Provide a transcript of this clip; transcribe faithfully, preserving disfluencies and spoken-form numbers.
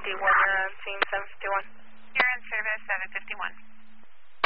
D one, you're on scene seven fifty-one. You're in service seven fifty-one.